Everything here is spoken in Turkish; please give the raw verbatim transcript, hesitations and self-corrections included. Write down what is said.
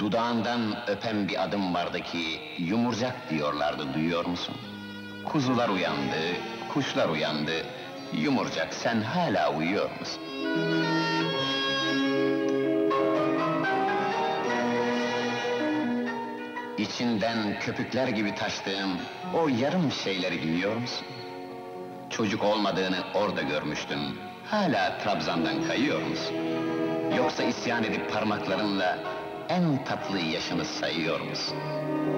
Dudağından öpen bir adım vardı ki, yumurcak diyorlardı, duyuyor musun? Kuzular uyandı, kuşlar uyandı, yumurcak sen hala uyuyor musun? İçinden köpükler gibi taştığım o yarım şeyleri biliyor musun? Çocuk olmadığını orada görmüştüm, hala Trabzan'dan kayıyor musun? Yoksa isyan edip parmaklarınla en tatlı yaşını sayıyor musun?